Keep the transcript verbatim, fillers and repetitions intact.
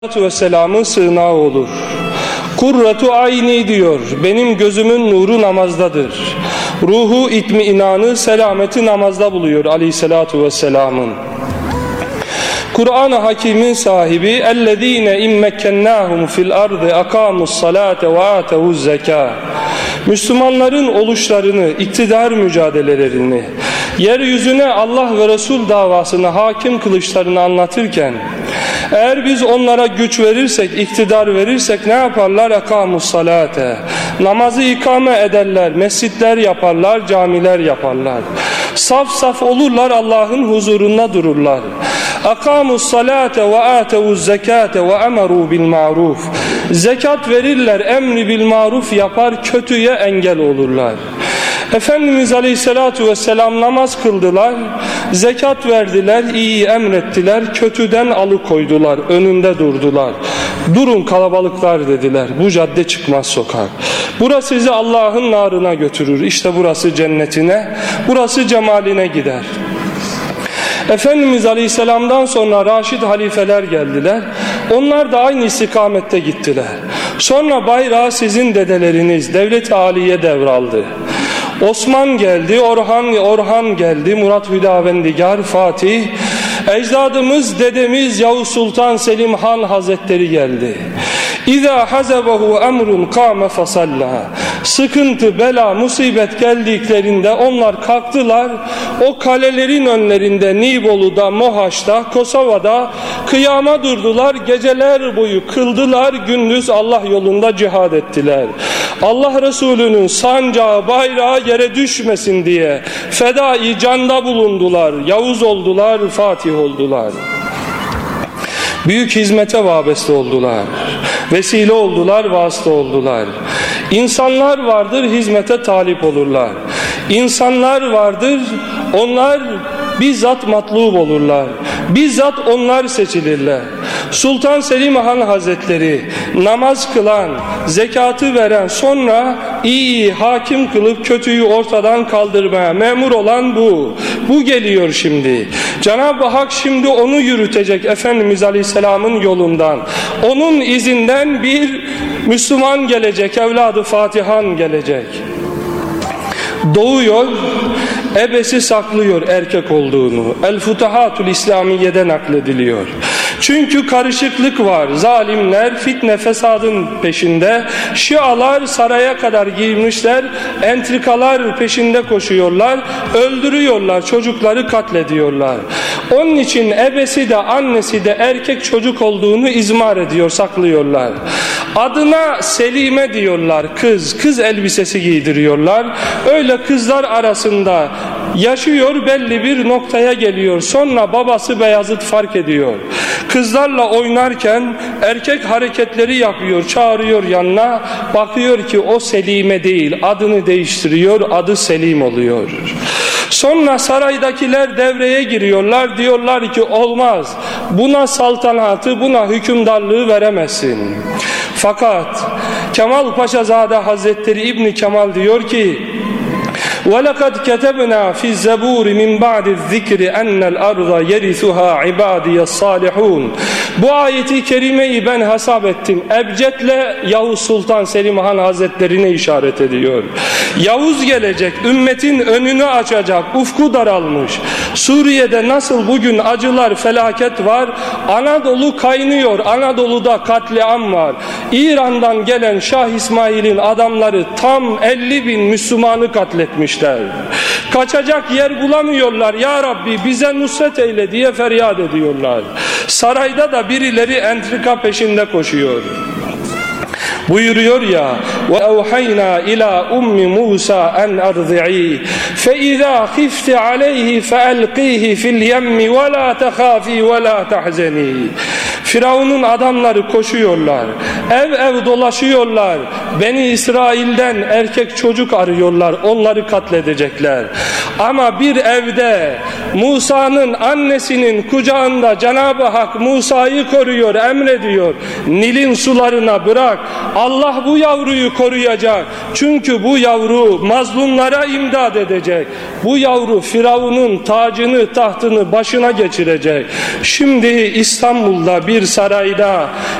Vesselam'ın sığınağı olur. Kurratu ayni diyor, benim gözümün nuru namazdadır. Ruhu itminanı, selameti namazda buluyor aleyhissalatu vesselamın. Kur'an-ı Hakim'in sahibi اَلَّذ۪ينَ اِمَّكَّنَّاهُمْ فِي الْأَرْضِ اَقَامُوا الصَّلَاةَ وَآتَوُوا الزَّكَاةَ Müslümanların oluşlarını, iktidar mücadelelerini, yeryüzüne Allah ve Resul davasını, hakim kılıçlarını anlatırken, eğer biz onlara güç verirsek, iktidar verirsek ne yaparlar? Akamus salate. Namazı ikame ederler, mescitler yaparlar, camiler yaparlar. Saf saf olurlar, Allah'ın huzurunda dururlar. Akamus salate ve atevuz zekate ve emeru bil maruf. Zekat verirler, emri bil maruf yapar, kötüye engel olurlar. Efendimiz Aleyhisselatü Vesselam namaz kıldılar, zekat verdiler, iyi emrettiler, kötüden alıkoydular, önünde durdular. Durun kalabalıklar dediler, bu cadde çıkmaz sokak. Burası sizi Allah'ın narına götürür, işte burası cennetine, burası cemaline gider. Efendimiz Aleyhisselam'dan sonra Raşid halifeler geldiler. Onlar da aynı istikamette gittiler. Sonra bayrağı sizin dedeleriniz Devlet-i Aliye devraldı. Osman geldi, Orhan Orhan geldi, Murat Hüdavendigar, Fatih, ecdadımız, dedemiz Yavuz Sultan Selim Han Hazretleri geldi. İza hazabahu emrun kâme fasalla. Sıkıntı, bela, musibet geldiklerinde onlar kalktılar. O kalelerin önlerinde Nibolu'da, Mohaç'ta, Kosova'da kıyama durdular. Geceler boyu kıldılar, gündüz Allah yolunda cihad ettiler. Allah Resulü'nün sancağı, bayrağı yere düşmesin diye fedai canda bulundular. Yavuz oldular, Fatih oldular. Büyük hizmete vabeste oldular. Vesile oldular, vasıta oldular. İnsanlar vardır, hizmete talip olurlar. İnsanlar vardır, onlar bizzat matlub olurlar. Bizzat onlar seçilirler. Sultan Selim Han Hazretleri namaz kılan, zekatı veren, sonra iyi hakim kılıp kötüyü ortadan kaldırmaya memur olan bu. Bu geliyor şimdi. Cenab-ı Hak şimdi onu yürütecek Efendimiz Aleyhisselam'ın yolundan. Onun izinden bir Müslüman gelecek, evladı Fatihan gelecek. Doğuyor, ebesi saklıyor erkek olduğunu. El-Futuhatul İslamiye'de naklediliyor. Çünkü karışıklık var. Zalimler fitne fesadın peşinde. Şialar saraya kadar girmişler. Entrikalar peşinde koşuyorlar. Öldürüyorlar. Çocukları katlediyorlar. Onun için ebesi de annesi de erkek çocuk olduğunu izmar ediyor, saklıyorlar. Adına Selime diyorlar, kız. Kız elbisesi giydiriyorlar. Öyle kızlar arasında yaşıyor, belli bir noktaya geliyor. Sonra babası Beyazıt fark ediyor. Kızlarla oynarken erkek hareketleri yapıyor, çağırıyor yanına. Bakıyor ki o Selime değil, adını değiştiriyor, adı Selim oluyor. Sonra saraydakiler devreye giriyorlar, diyorlar ki olmaz, buna saltanatı, buna hükümdarlığı veremezsin. Fakat Kemal Paşazade Hazretleri İbni Kemal diyor ki وَلَقَدْ كَتَبْنَا فِي الزَّبُورِ مِنْ بَعْدِ الذِّكْرِ اَنَّ الْأَرْضَ يَرِثُهَا عِبَادِيَ الصَّالِحُونَ. Bu ayeti kerimeyi ben hesap ettim. Ebced'le Yavuz Sultan Selim Han Hazretlerine işaret ediyor. Yavuz gelecek, ümmetin önünü açacak, ufku daralmış. Suriye'de nasıl bugün acılar, felaket var, Anadolu kaynıyor, Anadolu'da katliam var. İran'dan gelen Şah İsmail'in adamları tam elli bin Müslümanı katletmiş. Kaçacak yer bulamıyorlar. Ya Rabbi bize nusret eyle diye feryat ediyorlar. Sarayda da birileri entrika peşinde koşuyor. Buyuruyor ya وَاَوْحَيْنَا اِلَى اُمِّ مُوسَى اَنْ اَرْضِعِيهِ فَاِذَا خِفْتِ عَلَيْهِ فَاَلْقِيهِ فِي الْيَمِّ وَلَا تَخَافِي وَلَا تَحْزَنِي. Firavun'un adamları koşuyorlar, ev ev dolaşıyorlar, Beni İsrail'den erkek çocuk arıyorlar, onları katledecekler. Ama bir evde Musa'nın annesinin kucağında Cenab-ı Hak Musa'yı koruyor, emrediyor. Nil'in sularına bırak, Allah bu yavruyu koruyacak. Çünkü bu yavru mazlumlara imdad edecek. Bu yavru Firavun'un tacını, tahtını başına geçirecek. Şimdi İstanbul'da bir bir sarayda